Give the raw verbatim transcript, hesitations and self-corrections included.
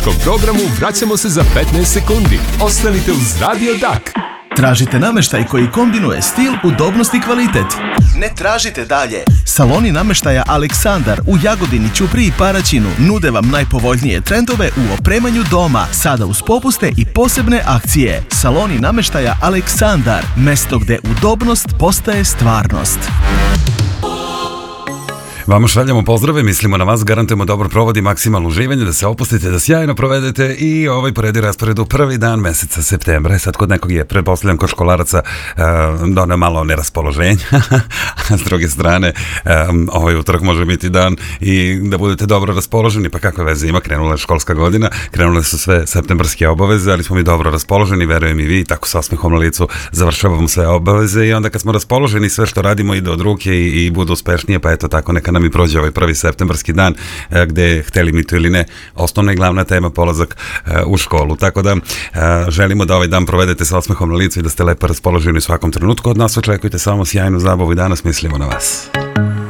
Po programu vraćamo se za petnaest sekundi. Ostanite uz Radio Dak. Tražite namještaj koji kombinuje stil, udobnost i kvalitet? Ne tražite dalje. Saloni namještaja Aleksandar u Jagodini, Ćupriji i Paraćinu nude vam najpovoljnije trendove u opremanju doma, sada uz popuste i posebne akcije. Saloni namještaja Aleksandar, mesto gde udobnost postaje stvarnost. Vama šaljamo pozdrave, mislimo na vas, garantujemo dobar provod i maksimalno uživanje, da se opustite, da sjajno provedete i ovaj poredi rasporedu prvi dan meseca septembra. Sad kod nekog je, pretpostavljam kod školaraca, doneo malo neraspoloženja, a s druge strane ovaj utorak može biti dan i da budete dobro raspoloženi, pa kakve veze ima, krenula je školska godina, krenule su sve septembarske obaveze, ali smo mi dobro raspoloženi, verujem i vi, tako sa osmehom na licu završavamo sve obaveze i onda kad smo raspoloženi sve što radimo ide od ruke i, i bude uspešnije, pa eto tako neka nam i prođe ovaj prvi septembarski dan gde, hteli mi to ili ne, osnovna i glavna tema polazak u školu. Tako da želimo da ovaj dan provedete sa osmehom na licu i da ste lepo raspoloženi u svakom trenutku. Od nas očekujte samo sjajnu zabavu i danas mislimo na vas.